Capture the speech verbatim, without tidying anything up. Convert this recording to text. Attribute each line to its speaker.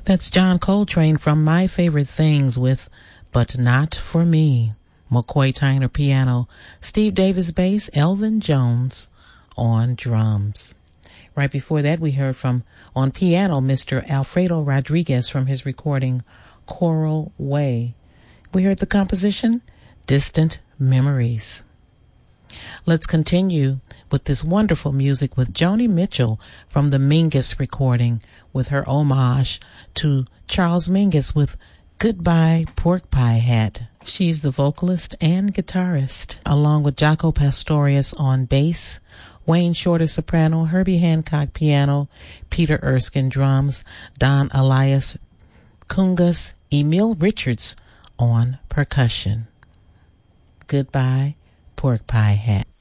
Speaker 1: That's John Coltrane from My Favorite Things with But Not For Me. McCoy Tyner piano, Steve Davis bass, Elvin Jones on drums. Right before that, we heard from, on piano, Mister Alfredo Rodriguez from his recording Coral Way. We heard the composition, Distant Memories. Let's continue with this wonderful music with Joni Mitchell from the Mingus recording with her homage to Charles Mingus with Goodbye Pork Pie Hat. She's the vocalist and guitarist, along with Jaco Pastorius on bass, Wayne Shorter soprano, Herbie Hancock piano, Peter Erskine drums, Don Elias congas, Emil Richards on percussion. Goodbye Pork Pie Hat.